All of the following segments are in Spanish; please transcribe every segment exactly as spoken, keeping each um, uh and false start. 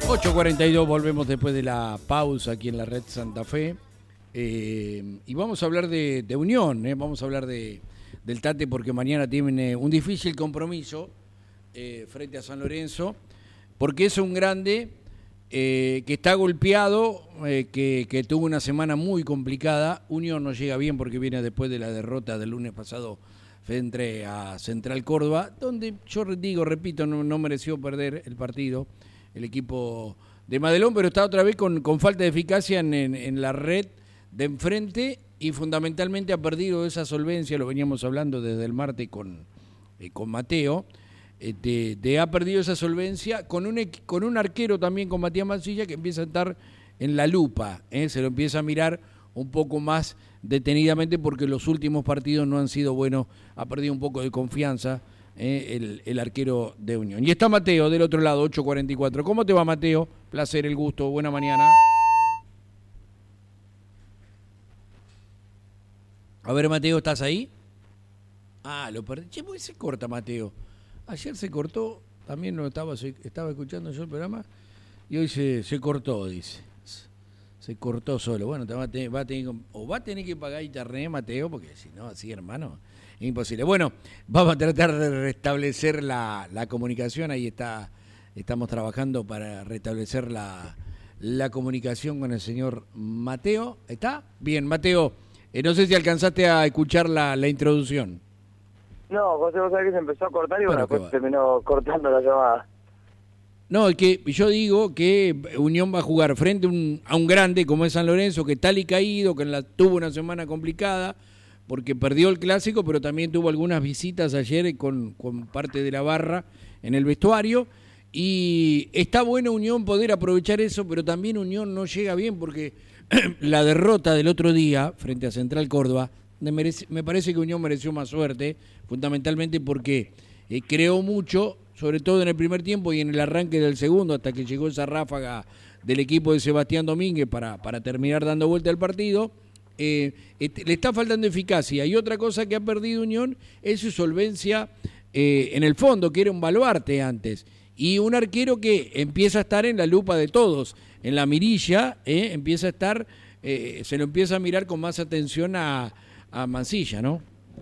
ocho cuarenta y dos, volvemos después de la pausa aquí en la red Santa Fe. Eh, y vamos a hablar de, de Unión, eh, vamos a hablar de, del Tate porque mañana tiene un difícil compromiso eh, frente a San Lorenzo, porque es un grande eh, que está golpeado, eh, que, que tuvo una semana muy complicada. Unión no llega bien porque viene después de la derrota del lunes pasado frente a Central Córdoba, donde yo digo, repito, no, no mereció perder el partido el equipo de Madelón, pero está otra vez con, con falta de eficacia en, en, en la red de enfrente y fundamentalmente ha perdido esa solvencia, lo veníamos hablando desde el martes con, eh, con Mateo, eh, de, de ha perdido esa solvencia con un, con un arquero también, con Matías Mancilla, que empieza a estar en la lupa, eh, se lo empieza a mirar un poco más detenidamente porque los últimos partidos no han sido buenos, ha perdido un poco de confianza eh, el, el arquero de Unión. Y está Mateo del otro lado, ocho cuarenta y cuatro. ¿Cómo te va, Mateo? Placer, el gusto, buena mañana. A ver, Mateo, ¿estás ahí? Ah, lo perdí. Che, ¿por qué se corta, Mateo? Ayer se cortó, también lo estaba, estaba escuchando yo el programa, y hoy se, se cortó, dice. Se cortó solo. Bueno, te va a tener, va a tener, o va a tener que pagar internet, Mateo, porque si no, así, hermano, es imposible. Bueno, vamos a tratar de restablecer la, la comunicación. Ahí está, estamos trabajando para restablecer la, la comunicación con el señor Mateo. ¿Está? Bien, Mateo, eh, no sé si alcanzaste a escuchar la, la introducción. No, José, vos sabés que se empezó a cortar y bueno, después va. terminó cortando la llamada. No, es que yo digo que Unión va a jugar frente a un, a un grande como es San Lorenzo, que tal y caído, que la, tuvo una semana complicada, porque perdió el clásico, pero también tuvo algunas visitas ayer con, con parte de la barra en el vestuario, y está bueno Unión poder aprovechar eso, pero también Unión no llega bien, porque la derrota del otro día frente a Central Córdoba, me, merece, me parece que Unión mereció más suerte, fundamentalmente porque eh, creó mucho, sobre todo en el primer tiempo y en el arranque del segundo, hasta que llegó esa ráfaga del equipo de Sebastián Domínguez para, para terminar dando vuelta al partido. Eh, este, le está faltando eficacia. Y otra cosa que ha perdido Unión es su solvencia eh, en el fondo, que era un baluarte antes. Y un arquero que empieza a estar en la lupa de todos, en la mirilla, eh, empieza a estar, eh, se lo empieza a mirar con más atención a, a Mancilla, ¿no?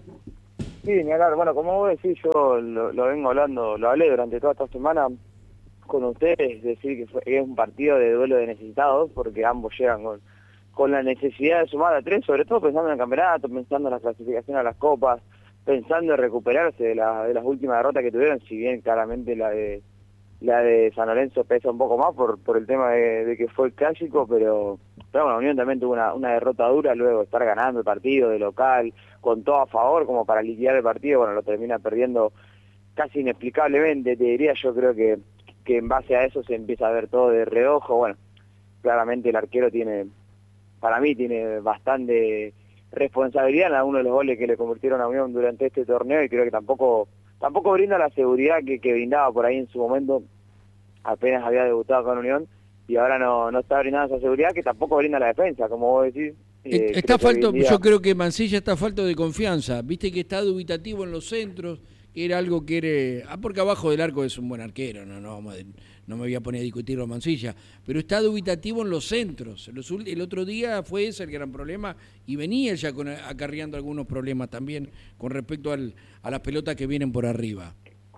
Sí, ni hablar. Bueno, como vos decís, yo lo, lo vengo hablando, lo hablé durante toda esta semana con ustedes, decir que, fue, que es un partido de duelo de necesitados, porque ambos llegan con, con la necesidad de sumar a tres, sobre todo pensando en el campeonato, pensando en la clasificación a las copas, pensando en recuperarse de, la, de las últimas derrotas que tuvieron, si bien claramente la de la de San Lorenzo pesa un poco más por por el tema de, de que fue el clásico, pero, pero bueno, Unión también tuvo una, una derrota dura luego de estar ganando el partido de local, con todo a favor como para liquidar el partido, bueno, lo termina perdiendo casi inexplicablemente, te diría. Yo creo que, que en base a eso se empieza a ver todo de reojo. Bueno, claramente el arquero tiene, para mí tiene bastante responsabilidad en algunos de los goles que le convirtieron a Unión durante este torneo, y creo que tampoco tampoco brinda la seguridad que, que brindaba por ahí en su momento, apenas había debutado con Unión, y ahora no, no está brindando esa seguridad, que tampoco brinda la defensa, como vos decís. Eh, está falto, día... Yo creo que Mancilla está falto de confianza, viste que está dubitativo en los centros, que era algo que era, ah, porque abajo del arco es un buen arquero, no, no, no me voy a poner a discutirlo a Mancilla, pero está dubitativo en los centros. Los, el otro día fue ese el gran problema, y venía ya con, acarreando algunos problemas también con respecto al, a las pelotas que vienen por arriba.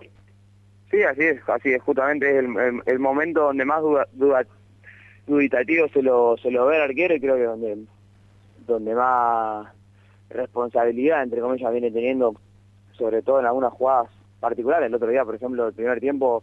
Sí, así es, así es, justamente es el, el, el momento donde más duda, duda, dubitativo se lo, se lo ve al arquero, y creo que donde, donde más responsabilidad, entre comillas, viene teniendo, sobre todo en algunas jugadas particulares. El otro día, por ejemplo, el primer tiempo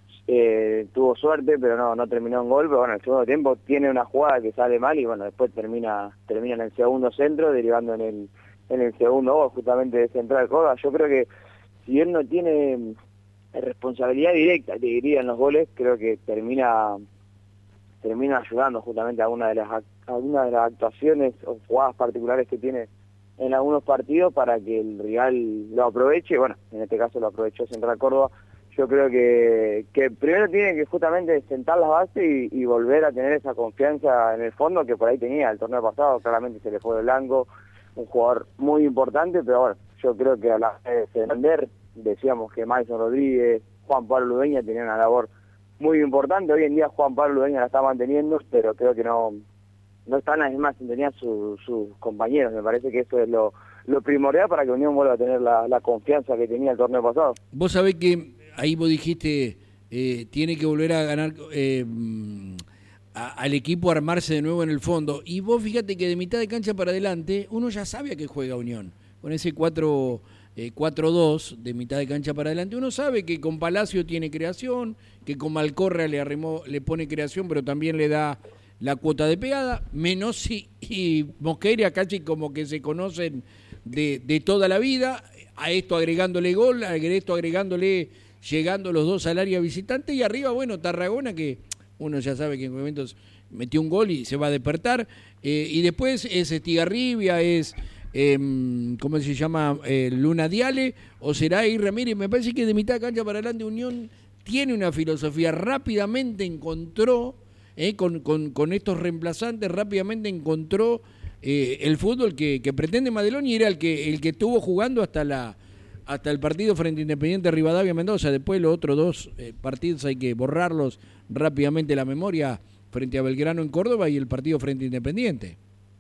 eh, tuvo suerte, pero no no terminó en gol, pero bueno, el segundo tiempo tiene una jugada que sale mal, y bueno, después termina termina en el segundo centro, derivando en el en el segundo gol, justamente de Central Córdoba. Yo creo que si él no tiene responsabilidad directa, te diría, en los goles, creo que termina termina ayudando justamente a alguna de las a alguna de las actuaciones o jugadas particulares que tiene en algunos partidos, para que el rival lo aproveche. Bueno, en este caso lo aprovechó Central Córdoba. Yo creo que, que primero tiene que justamente sentar las bases y, y volver a tener esa confianza en el fondo que por ahí tenía el torneo pasado. Claramente se le fue de blanco, un jugador muy importante, pero bueno, yo creo que a la vez de defender, decíamos que Maison Rodríguez, Juan Pablo Ludeña tenían una labor muy importante. Hoy en día Juan Pablo Ludeña la está manteniendo, pero creo que no no están en la misma sintonía sus sus compañeros. Me parece que eso es lo, lo primordial para que Unión vuelva a tener la, la confianza que tenía el torneo pasado. Vos sabés que ahí vos dijiste, eh, tiene que volver a ganar, eh, a, al equipo a armarse de nuevo en el fondo. Y vos fíjate que de mitad de cancha para adelante, uno ya sabe a qué juega Unión. Con ese cuatro dos de mitad de cancha para adelante, uno sabe que con Palacio tiene creación, que con Malcorra le arrimó, le pone creación, pero también le da la cuota de pegada. Menossi y Mosquera casi como que se conocen de, de toda la vida, a esto agregándole gol, a esto agregándole llegando los dos al área visitante, y arriba, bueno, Tarragona, que uno ya sabe que en momentos metió un gol y se va a despertar, eh, y después es Estigarribia, es eh, ¿cómo se llama? Eh, Luna Diale, o será ahí Ramírez. Me parece que de mitad de cancha para adelante Unión tiene una filosofía, rápidamente encontró, eh, con, con, con estos reemplazantes, rápidamente encontró eh, el fútbol que, que pretende Madeloni, y era el que, el que estuvo jugando hasta la hasta el partido frente a Independiente Rivadavia Mendoza. Después los otros dos eh, partidos hay que borrarlos rápidamente la memoria, frente a Belgrano en Córdoba y el partido frente a Independiente.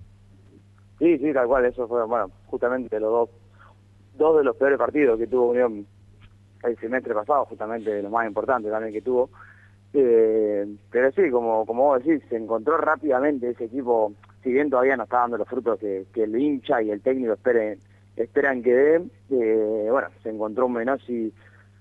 Sí, sí, tal cual, eso fue, bueno, justamente los dos, dos de los peores partidos que tuvo Unión el semestre pasado, justamente los más importantes también que tuvo. Eh, pero sí, como, como vos decís, se encontró rápidamente ese equipo, si bien todavía no está dando los frutos que, que el hincha y el técnico esperen, esperan que dé, eh, bueno, se encontró un Menossi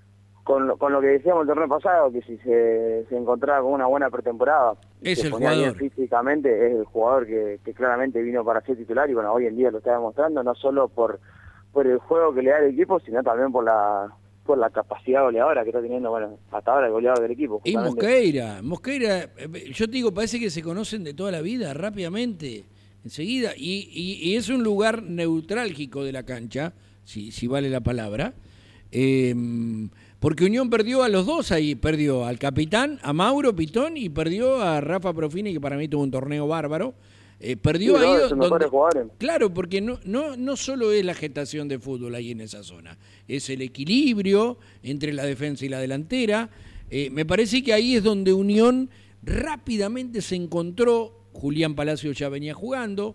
con lo, con lo que decíamos el torneo pasado, que si se, se encontraba con una buena pretemporada, es se el ponía jugador bien físicamente, es el jugador que, que claramente vino para ser titular, y bueno, hoy en día lo está demostrando, no solo por por el juego que le da el equipo, sino también por la por la capacidad goleadora que está teniendo, bueno, hasta ahora el goleador del equipo. Y Mosqueira, Mosqueira, yo te digo, parece que se conocen de toda la vida, rápidamente, enseguida, y, y, y es un lugar neutrálgico de la cancha, si, si vale la palabra, eh, porque Unión perdió a los dos ahí, perdió al capitán, a Mauro Pitón, y perdió a Rafa Profini, que para mí tuvo un torneo bárbaro. Eh, perdió sí, ahí no, donde, jugadores. Claro, porque no, no, no solo es la gestación de fútbol ahí en esa zona, es el equilibrio entre la defensa y la delantera. Eh, me parece que ahí es donde Unión rápidamente se encontró. Julián Palacio ya venía jugando,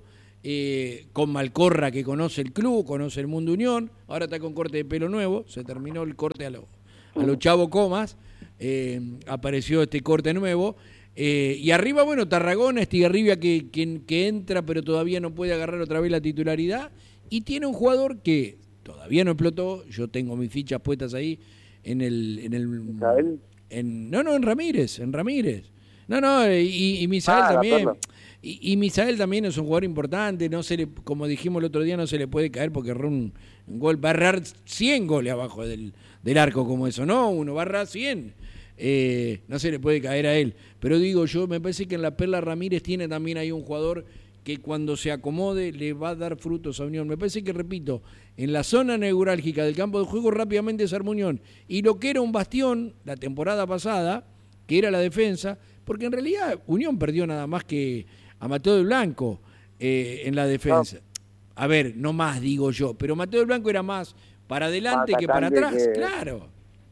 eh, con Malcorra, que conoce el club, conoce el mundo Unión, ahora está con corte de pelo nuevo, se terminó el corte a los a lo Chavo Comas, eh, apareció este corte nuevo. Eh, y arriba, bueno, Tarragona, Estigarribia que, que, que entra pero todavía no puede agarrar otra vez la titularidad, y tiene un jugador que todavía no explotó. Yo tengo mis fichas puestas ahí en el... En el ¿Isabel? En, no, no, en Ramírez, en Ramírez. No, no, y, y Misael ah, también. Y, y Misael también es un jugador importante, no se le, como dijimos el otro día, no se le puede caer porque erró un, un gol, va a errar cien goles abajo del, del arco como eso, no, uno va a errar cien. Eh, no se le puede caer a él, pero digo yo, me parece que en la Perla Ramírez tiene también ahí un jugador que cuando se acomode le va a dar frutos a Unión. Me parece que, repito, en la zona neurálgica del campo de juego rápidamente se armó Unión, y lo que era un bastión la temporada pasada, que era la defensa, porque en realidad Unión perdió nada más que a Mateo del Blanco eh, en la defensa. A ver, no más digo yo, pero Mateo del Blanco era más para adelante que para atrás, que... claro.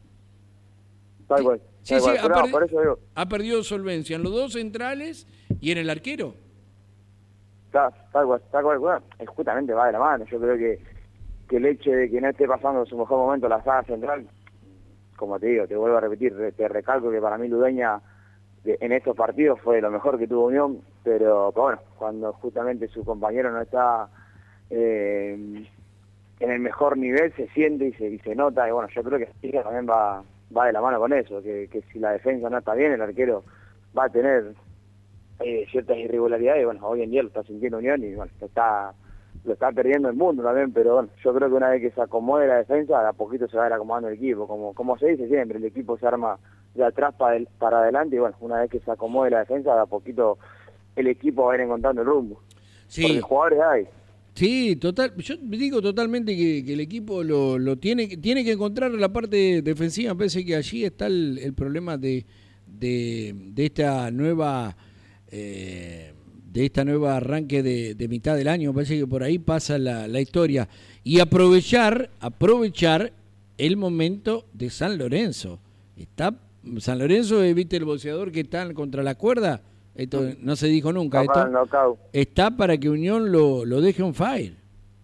Tal cual. Sí, sí, ha, no, perdi por eso digo. ha perdido solvencia en los dos centrales y en el arquero. Tal, tal cual, tal cual. Bueno, justamente va de la mano. Yo creo que, que el hecho de que no esté pasando su mejor momento la saga central, como te digo, te vuelvo a repetir, te recalco que para mí Ludeña en estos partidos fue lo mejor que tuvo Unión, pero, pero bueno, cuando justamente su compañero no está eh, en el mejor nivel, se siente y se, y se nota, y bueno, yo creo que Siga también va... va de la mano con eso, que, que si la defensa no está bien, el arquero va a tener eh, ciertas irregularidades, y bueno, hoy en día lo está sintiendo Unión, y bueno, lo está, lo está perdiendo el mundo también, pero bueno, yo creo que una vez que se acomode la defensa, de a poquito se va a ir acomodando el equipo, como, como se dice siempre, el equipo se arma de atrás para, el, para adelante, y bueno, una vez que se acomode la defensa, de a poquito el equipo va a ir encontrando el rumbo. Sí. Porque jugadores hay. Sí, total, yo digo totalmente que, que el equipo lo, lo tiene, tiene que encontrar la parte defensiva. Me parece que allí está el, el problema de, de, de esta nueva eh, de esta nueva arranque de, de mitad del año. Me parece que por ahí pasa la, la historia. Y aprovechar, aprovechar el momento de San Lorenzo. Está San Lorenzo, eh, ¿viste el boxeador que está contra la cuerda? Esto no se dijo nunca. Está para Esto el knockout. está para que Unión lo, lo deje on fire.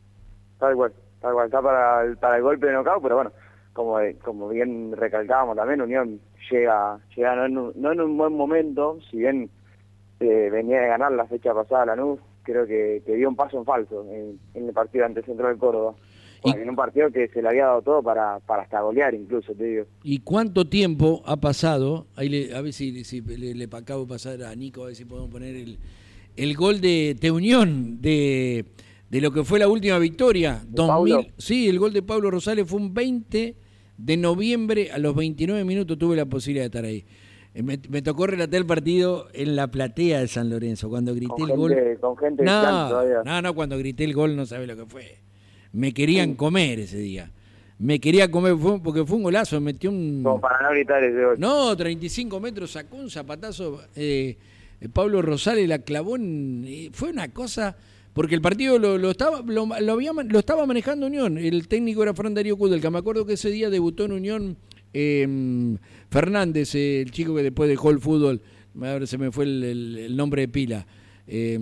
Tal cual, tal cual, está para el, para el golpe de knockout, pero bueno, como, como bien recalcábamos también, Unión llega, llega no, en un, no en un buen momento, si bien eh, venía de ganar la fecha pasada Lanús, creo que, que dio un paso en falso en, en el partido ante Central Córdoba. Y, en un partido que se le había dado todo para, para hasta golear incluso, te digo. ¿Y cuánto tiempo ha pasado? Ahí le, a ver si, si le, le acabo de pasar a Nico, a ver si podemos poner el, el gol de, de Unión, de, de lo que fue la última victoria. dos mil, sí, el gol de Pablo Rosales fue un veinte de noviembre, a los veintinueve minutos tuve la posibilidad de estar ahí. Me, me tocó relatar el partido en la platea de San Lorenzo, cuando grité con el gente, gol. Con gente no, no, no, cuando grité el gol no sabe lo que fue. Me querían comer ese día. Me quería comer fue, porque fue un golazo. Metió un. Como para no gritar ese gol. No, treinta y cinco metros, sacó un zapatazo. Eh, Pablo Rosales la clavó. En, eh, fue una cosa. Porque el partido lo, lo estaba lo, lo, había, lo estaba manejando Unión. El técnico era Fran Darío Kudelka. Me acuerdo que ese día debutó en Unión eh, Fernández, eh, el chico que después dejó el fútbol. Ahora se me fue el, el, el nombre de pila. Eh,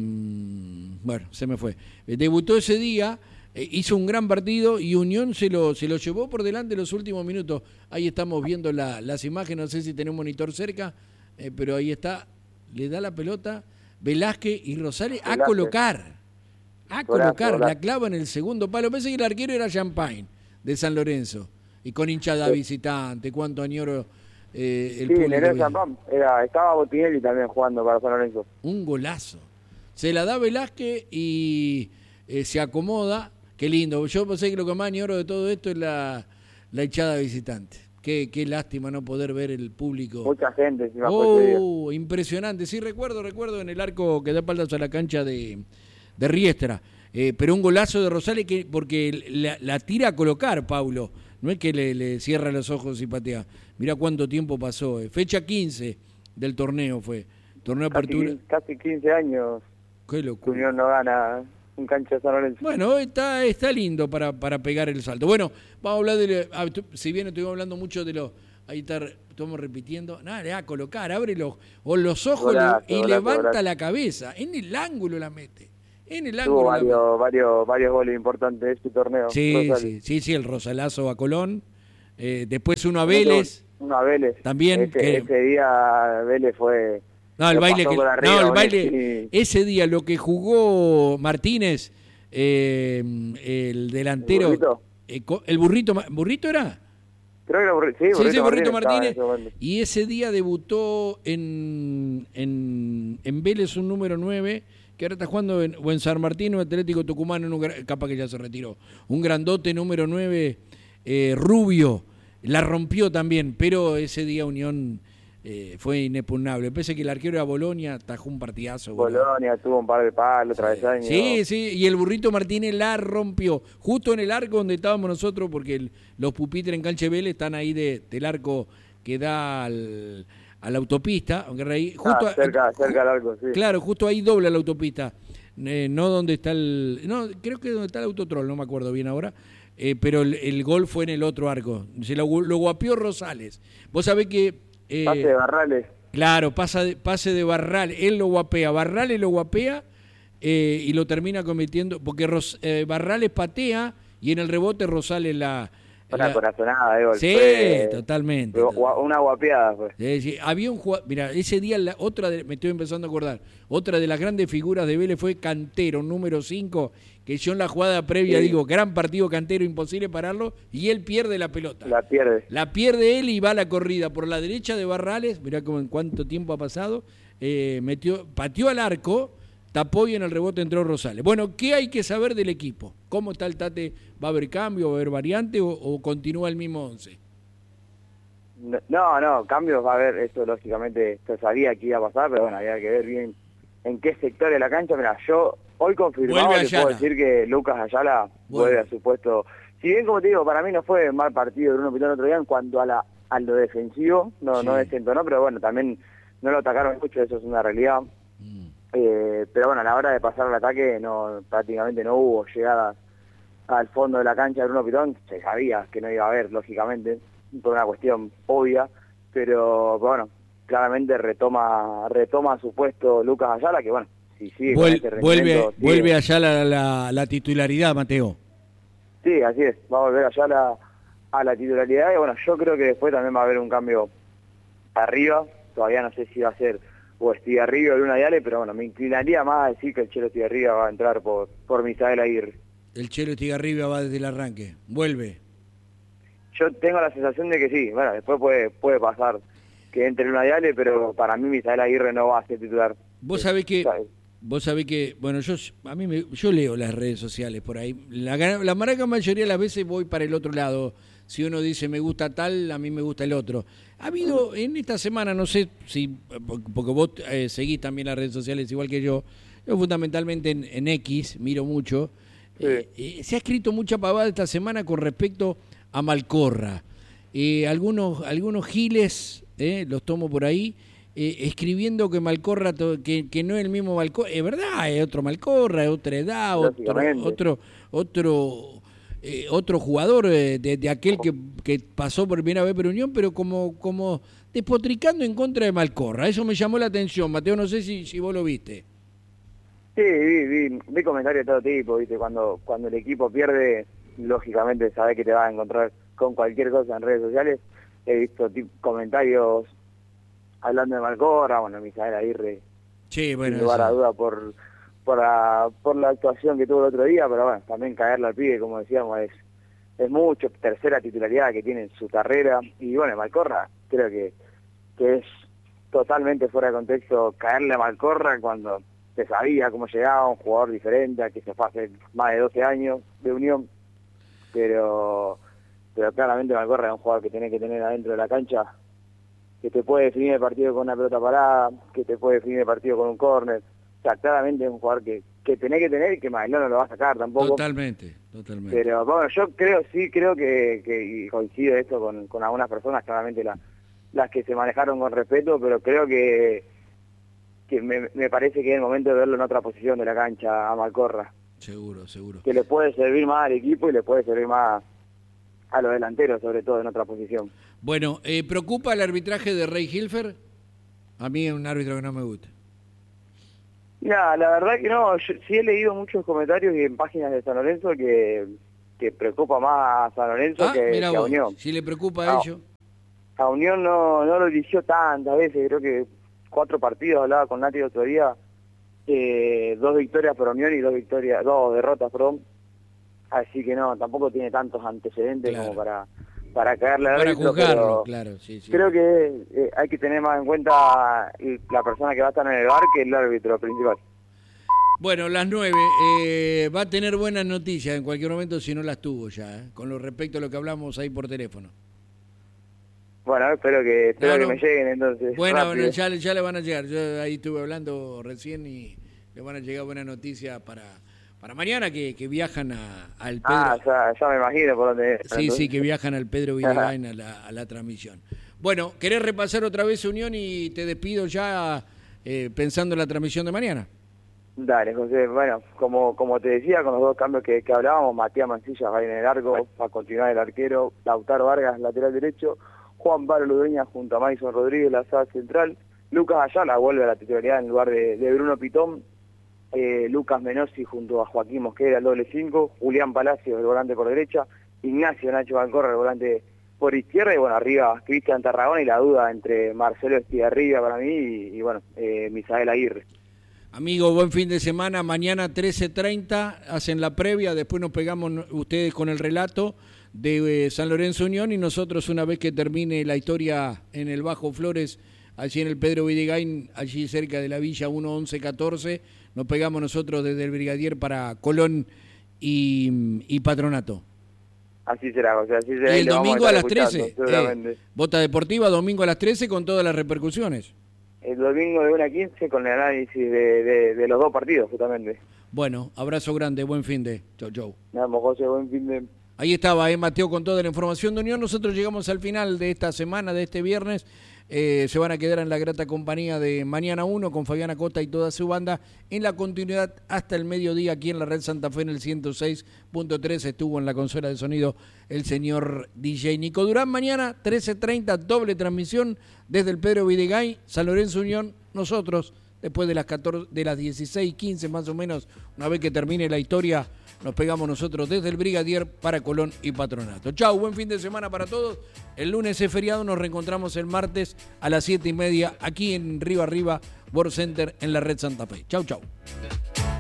bueno, se me fue. Eh, debutó ese día. Hizo un gran partido y Unión se lo se lo llevó por delante los últimos minutos. Ahí estamos viendo la, las imágenes, no sé si tenemos un monitor cerca, eh, pero ahí está, le da la pelota Velázquez y Rosales a Velázquez. colocar, a Golazo, colocar, golazo. la clava en el segundo palo. Pensé que el arquero era Champagne, de San Lorenzo, y con hinchada Sí. visitante, cuánto añoro eh, el sí, público. Nereo bien. Champán, era, estaba Botinelli también jugando para San Lorenzo. Un golazo. Se la da Velázquez y eh, se acomoda. Qué lindo. Yo pensé que lo que más añoro de todo esto es la, la hinchada visitante. Qué, qué lástima no poder ver el público. Mucha gente encima fue ese día. Oh, impresionante. Sí, recuerdo, recuerdo en el arco que da espaldas a la cancha de, de Riestra. Eh, pero un golazo de Rosales que porque la, la tira a colocar, Paulo. No es que le, le cierra los ojos y patea. Mirá cuánto tiempo pasó. Eh. Fecha quince del torneo fue. Torneo de apertura. Casi, casi quince años Qué que locura. Unión no gana un cancha de San Lorenzo. Bueno, está, está lindo para, para pegar el salto. Bueno, vamos a hablar de... ah, tú- si bien estuvimos hablando mucho de los... Ahí está, estamos repitiendo. Nada, le va a colocar, abre los, o los ojos Golazo, le- y golazo, levanta golazo. la cabeza. En el ángulo la mete. En el Tuvo ángulo la mete. varios, varios, varios goles importantes de este torneo. Sí, Rosales. sí, sí, sí, el Rosalazo a Colón. Eh, después uno a Metió Vélez. Uno a Vélez. También, Ese, que- ese día Vélez fue... No, el lo baile pasó que... por arriba, No, el Vélez, baile... y- Ese día lo que jugó Martínez, eh, el delantero... ¿El burrito? eh, co- ¿El burrito? ma- ¿Burrito era? Creo que era Burrito, sí, Sí, Burrito sí, Burrito Martínez. estaba en Martínez. ese momento. Y ese día debutó en, en, en Vélez un número nueve, que ahora está jugando en, o en San Martín o Atlético Tucumán, en un, gra- capaz que ya se retiró. Un grandote número nueve, eh, rubio, la rompió también, pero ese día Unión eh, fue inexpugnable. Pese a que el arquero era Bolonia, atajó un partidazo. boludo. Bolonia tuvo un par de palos, travesaños. Sí, sí, y el burrito Martínez la rompió, justo en el arco donde estábamos nosotros, porque el- los pupitres en Cancha Vélez están ahí de, del arco que da al, a la autopista, aunque ahí, justo, Ah, cerca, cerca del arco, sí. claro, justo ahí dobla la autopista, eh, no donde está el, no, creo que donde está el autotrol, no me acuerdo bien ahora, eh, pero el, el gol fue en el otro arco, se lo, lo guapió Rosales. Vos sabés que... eh, Pase de Barrales. Claro, pasa de, pase de Barral, él lo guapea, Barrales lo guapea eh, y lo termina cometiendo, porque Ros, eh, Barrales patea y en el rebote Rosales la... Una la- corazonada de gol. Sí, Fue- totalmente. fue gua- una guapeada fue. Sí, sí, había un jugador, mira, ese día la, otra de- me estoy empezando a acordar, otra de las grandes figuras de Vélez fue Cantero, número cinco, que yo en la jugada previa Sí. digo, gran partido Cantero, imposible pararlo, y él pierde la pelota. La pierde. La pierde él y va a la corrida por la derecha de Barrales, mirá cómo en cuánto tiempo ha pasado, eh, metió, pateó al arco, tapó y en el rebote entró Rosales. Bueno, ¿qué hay que saber del equipo? ¿Cómo está el Tate? ¿Va a haber cambio, va a haber variante o, o continúa el mismo once? No, no, cambios va a haber, eso lógicamente se sabía que iba a pasar, pero bueno, había que ver bien en qué sector de la cancha. Mira, yo hoy confirmado Vuelve te puedo Ayala. decir que Lucas Ayala Vuelve. vuelve a su puesto. Si bien, como te digo, para mí no fue mal partido de Bruno Pitón otro día en cuanto a la a lo defensivo, no, Sí. no desentonó, pero bueno, también no lo atacaron mucho, eso es una realidad. Mm. Eh, pero bueno, a la hora de pasar al ataque no prácticamente no hubo llegadas al fondo de la cancha de Bruno Pitón, se sabía que no iba a haber, lógicamente, por una cuestión obvia, pero bueno, claramente retoma retoma su puesto Lucas Ayala, que bueno, si sigue Vuel, con este vuelve, rendimiento, sigue. vuelve allá la, la, la titularidad, Mateo. Sí, así es, va a volver allá la, a la titularidad y bueno, yo creo que después también va a haber un cambio arriba, todavía no sé si va a ser o Estigarribia o Luna Diale, pero bueno, me inclinaría más a decir que el Chelo Estigarribia va a entrar por, por Misael Aguirre. El Chelo Estigarribia va desde el arranque, vuelve. Yo tengo la sensación de que sí, bueno, después puede puede pasar que entre Luna Diale, pero para mí Misael Aguirre no va a ser titular. Vos sabés que... Vos sabés que, bueno, yo a mí me, yo leo las redes sociales por ahí. La, la gran mayoría de las veces voy para el otro lado. Si uno dice me gusta tal, a mí me gusta el otro. Ha habido en esta semana, no sé si, porque vos eh, seguís también las redes sociales igual que yo, yo fundamentalmente en, en X miro mucho, Sí. eh, eh, se ha escrito mucha pavada esta semana con respecto a Malcorra. Eh, algunos, algunos giles, eh, los tomo por ahí, Eh, escribiendo que Malcorra, que, que no es el mismo Malcorra, es verdad, es otro Malcorra, es otra edad, otro otro otro eh, otro jugador eh, de, de aquel que, que pasó por primera vez por Unión, pero como como despotricando en contra de Malcorra. Eso me llamó la atención, Mateo, no sé si, si vos lo viste. Sí, vi, vi, vi comentarios de todo tipo, ¿viste? Cuando, cuando el equipo pierde, lógicamente sabés que te vas a encontrar con cualquier cosa en redes sociales. He visto comentarios hablando de Malcorra, bueno, Misael Aguirre, sí, bueno, sin lugar a duda por, por, la, por la actuación que tuvo el otro día, pero bueno, también caerle al pibe, como decíamos, es, es mucho, tercera titularidad que tiene en su carrera, y bueno, Malcorra creo que, que es totalmente fuera de contexto caerle a Malcorra cuando se sabía cómo llegaba, un jugador diferente, a que se fue hace más de doce años de Unión, pero, pero claramente Malcorra es un jugador que tiene que tener adentro de la cancha, que te puede definir el partido con una pelota parada, que te puede definir el partido con un córner. O sea, claramente es un jugador que, que tenés que tener y que Mailón no lo va a sacar tampoco. Totalmente, totalmente. Pero bueno, yo creo, sí creo que, que y coincido esto con, con algunas personas, claramente la, las que se manejaron con respeto, pero creo que, que me, me parece que es el momento de verlo en otra posición de la cancha a Malcorra. Seguro, seguro. Que le puede servir más al equipo y le puede servir más a los delanteros, sobre todo en otra posición. Bueno, eh, ¿preocupa el arbitraje de Rey Hilfer? A mí es un árbitro que no me gusta. Mira, la verdad que no, yo sí he leído muchos comentarios y en páginas de San Lorenzo que, que preocupa más a San Lorenzo ah, que, mira que a vos, Unión. si le preocupa a No, ellos. A Unión no, no lo eligió tantas veces, creo que cuatro partidos, hablaba con Nati el otro día, eh, dos victorias por Unión y dos victorias, dos derrotas, perdón. Así que no, tampoco tiene tantos antecedentes Claro. como para, para caerle al Para árbitro, juzgarlo, pero claro, sí, sí. creo que eh, hay que tener más en cuenta la persona que va a estar en el bar que el árbitro principal. Bueno, las nueve, eh, va a tener buenas noticias en cualquier momento si no las tuvo ya, eh, con lo respecto a lo que hablamos ahí por teléfono. Bueno, espero que espero No, que no. me lleguen entonces. Bueno, rápido. bueno, ya, ya le van a llegar, yo ahí estuve hablando recién y le van a llegar buenas noticias para, para mañana que, que viajan a, al Pedro. Ah, ya, ya me imagino por dónde es. Sí, entonces. sí, que viajan al Pedro Videgain a la, a la transmisión. Bueno, ¿querés repasar otra vez Unión y te despido ya eh, pensando en la transmisión de mañana? Dale, José. Bueno, como como te decía, con los dos cambios que, que hablábamos, Matías Mancilla va en el arco, va a continuar el arquero, Lautaro Vargas, lateral derecho, Juan Pablo Ludueña junto a Maison Rodríguez, la saga central, Lucas Ayala vuelve a la titularidad en lugar de, de Bruno Pitón, eh, Lucas Menossi junto a Joaquín Mosquera, el doble cinco, Julián Palacios, el volante por derecha, Ignacio Nacho Malcorra, el volante por izquierda, y bueno, arriba Cristian Tarragona, y la duda entre Marcelo Estigarribia para mí y, y bueno, eh, Misael Aguirre. Amigo, buen fin de semana. Mañana trece treinta hacen la previa, después nos pegamos ustedes con el relato de eh, San Lorenzo Unión y nosotros una vez que termine la historia en el Bajo Flores, allí en el Pedro Videgain, allí cerca de la Villa uno once catorce, nos pegamos nosotros desde el Brigadier para Colón y, y Patronato. Así será, o sea, así será. Y el lo vamos domingo a, a las estar trece, escuchando, seguramente. eh, Bota Deportiva, domingo a las trece con todas las repercusiones. El domingo de una a quince con el análisis de, de, de los dos partidos, justamente. Bueno, abrazo grande, buen fin de. Chau, chau. Nos vemos, José, buen fin de... Ahí estaba, eh, Mateo, con toda la información de Unión. Nosotros llegamos al final de esta semana, de este viernes. eh, se van a quedar en la grata compañía de Mañana uno con Fabián Acosta y toda su banda en la continuidad hasta el mediodía aquí en la Red Santa Fe en el ciento seis punto tres. Estuvo en la consola de sonido el señor D J Nico Durán. Mañana trece treinta, doble transmisión desde el Pedro Videgay, San Lorenzo Unión. Nosotros, después de las, catorce, de las dieciséis quince más o menos, una vez que termine la historia, nos pegamos nosotros desde el Brigadier para Colón y Patronato. Chau, buen fin de semana para todos. El lunes es feriado, nos reencontramos el martes a las siete y media aquí en Río Arriba, World Center en la Red Santa Fe. Chau, chau.